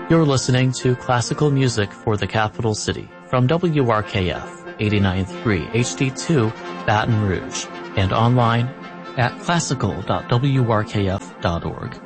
You're listening to classical music for the capital city from WRKF 89.3 HD2 Baton Rouge and online at classical.wrkf.org.